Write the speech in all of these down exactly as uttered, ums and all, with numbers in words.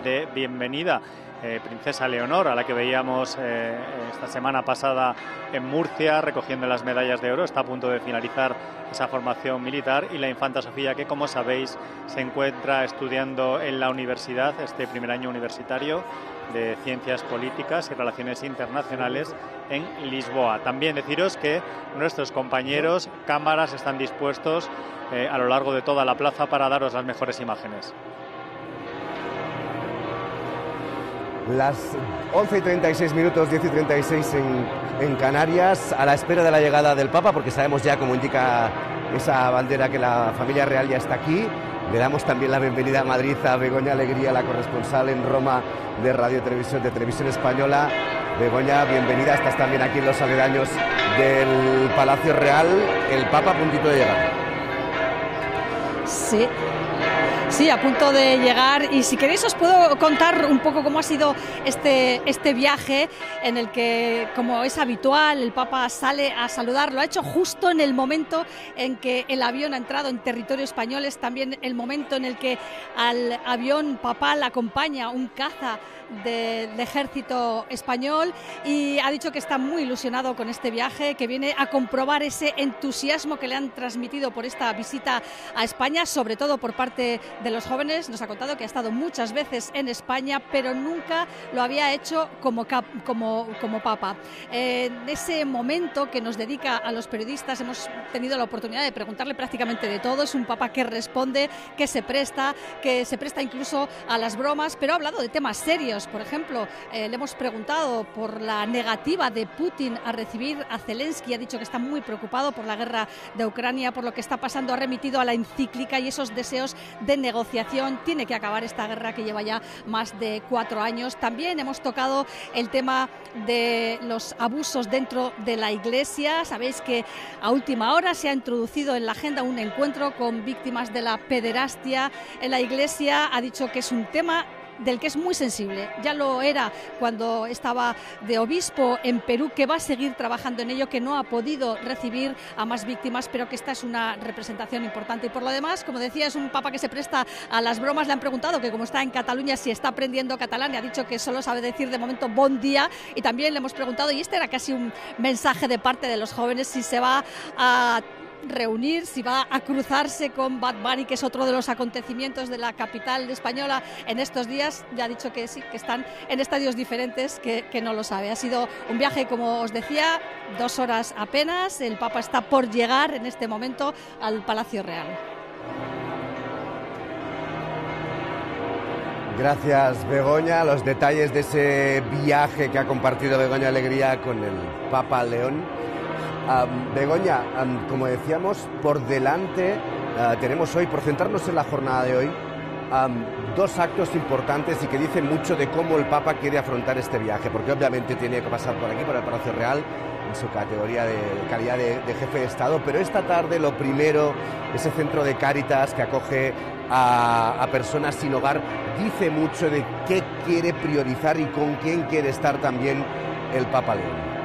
de bienvenida. Eh, Princesa Leonor, a la que veíamos eh, esta semana pasada en Murcia recogiendo las medallas de oro, está a punto de finalizar esa formación militar, y la infanta Sofía, que como sabéis se encuentra estudiando en la universidad, este primer año universitario de Ciencias Políticas y Relaciones Internacionales en Lisboa. También deciros que nuestros compañeros cámaras están dispuestos eh, a lo largo de toda la plaza para daros las mejores imágenes. Las once y treinta y seis minutos, diez y treinta y seis en, en Canarias, a la espera de la llegada del Papa, porque sabemos ya, como indica esa bandera, que la familia real ya está aquí. Le damos también la bienvenida a Madrid a Begoña Alegría, la corresponsal en Roma de Radio Televisión, de Televisión Española. Begoña, bienvenida, estás también aquí en los aledaños del Palacio Real, el Papa a puntito de llegar. Sí. Sí, a punto de llegar, y si queréis os puedo contar un poco cómo ha sido este, este viaje en el que, como es habitual, el Papa sale a saludar. Lo ha hecho justo en el momento en que el avión ha entrado en territorio español, es también el momento en el que al avión papal acompaña un caza del ejército español, y ha dicho que está muy ilusionado con este viaje, que viene a comprobar ese entusiasmo que le han transmitido por esta visita a España, sobre todo por parte de los jóvenes. Nos ha contado que ha estado muchas veces en España, pero nunca lo había hecho como, cap, como, como Papa. Eh, en ese momento que nos dedica a los periodistas hemos tenido la oportunidad de preguntarle prácticamente de todo. Es un Papa que responde, que se presta, que se presta incluso a las bromas, pero ha hablado de temas serios. Por ejemplo, eh, le hemos preguntado por la negativa de Putin a recibir a Zelensky. Ha dicho que está muy preocupado por la guerra de Ucrania, por lo que está pasando. Ha remitido a la encíclica y esos deseos de negociación. Tiene que acabar esta guerra que lleva ya más de cuatro años. También hemos tocado el tema de los abusos dentro de la Iglesia. Sabéis que a última hora se ha introducido en la agenda un encuentro con víctimas de la pederastia en la Iglesia. Ha dicho que es un tema del que es muy sensible. Ya lo era cuando estaba de obispo en Perú, que va a seguir trabajando en ello, que no ha podido recibir a más víctimas, pero que esta es una representación importante. Y por lo demás, como decía, es un Papa que se presta a las bromas. Le han preguntado que, como está en Cataluña, si está aprendiendo catalán, y ha dicho que solo sabe decir de momento bon día. Y también le hemos preguntado, y este era casi un mensaje de parte de los jóvenes, si se va a reunir, si va a cruzarse con Bad Bunny, que es otro de los acontecimientos de la capital española en estos días. Ya ha dicho que sí, que están en estadios diferentes, que, que no lo sabe. Ha sido un viaje, como os decía, dos horas apenas. El Papa está por llegar en este momento al Palacio Real. Gracias, Begoña. Los detalles de ese viaje que ha compartido Begoña Alegría con el Papa León. Um, Begoña, um, como decíamos, por delante uh, tenemos hoy, por centrarnos en la jornada de hoy, um, dos actos importantes y que dicen mucho de cómo el Papa quiere afrontar este viaje, porque obviamente tiene que pasar por aquí, por el Palacio Real, en su categoría de calidad de, de jefe de Estado, pero esta tarde lo primero, ese centro de Cáritas que acoge a, a personas sin hogar, dice mucho de qué quiere priorizar y con quién quiere estar también el Papa León.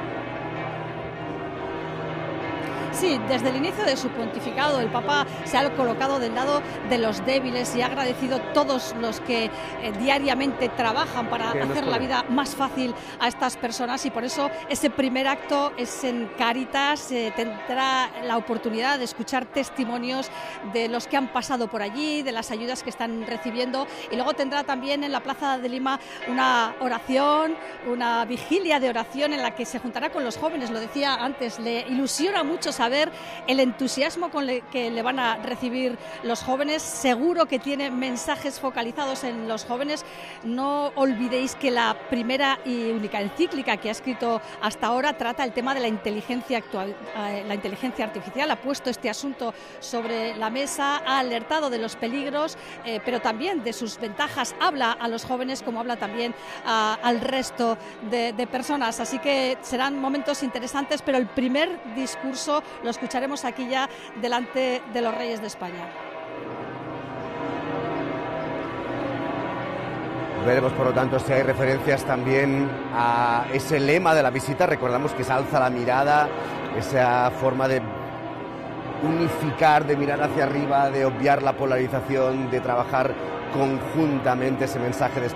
Sí, desde el inicio de su pontificado el Papa se ha colocado del lado de los débiles y ha agradecido a todos los que eh, diariamente trabajan para hacer la vida más fácil a estas personas, y por eso ese primer acto es en Cáritas. Eh, tendrá la oportunidad de escuchar testimonios de los que han pasado por allí, de las ayudas que están recibiendo, y luego tendrá también en la Plaza de Lima una oración, una vigilia de oración en la que se juntará con los jóvenes. Lo decía antes, le ilusiona mucho saber el entusiasmo con el que le van a recibir los jóvenes. Seguro que tiene mensajes focalizados en los jóvenes. No olvidéis que la primera y única encíclica que ha escrito hasta ahora trata el tema de la inteligencia actual, eh, la inteligencia artificial. Ha puesto este asunto sobre la mesa, ha alertado de los peligros, eh, pero también de sus ventajas. Habla a los jóvenes como habla también a, al resto de, de personas. Así que serán momentos interesantes, pero el primer discurso lo escucharemos aquí ya delante de los Reyes de España. Veremos, por lo tanto, si hay referencias también a ese lema de la visita. Recordamos que se alza la mirada, esa forma de unificar, de mirar hacia arriba, de obviar la polarización, de trabajar conjuntamente, ese mensaje de